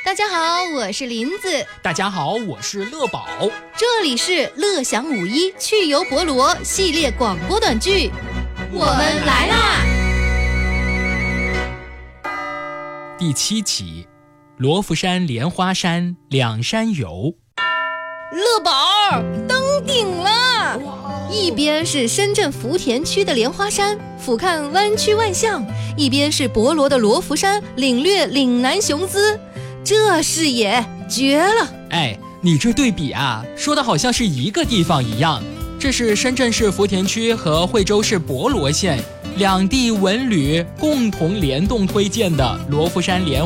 大家好，我是林子。 大家好，我是乐宝。 这里是乐享51趣游博罗系列广播短剧，我们来啦！ 第7集，罗浮山莲花山两山游。 乐宝，登顶了！一边是深圳福田区的莲花山，俯瞰湾区万象；一边是博罗的罗浮山，领略岭南雄姿。这视野绝了！ 哎，你这对比啊，说的好像是一个地方一样。这是深圳市福田区和惠州市博罗县两地文旅共同联动推荐的罗浮山莲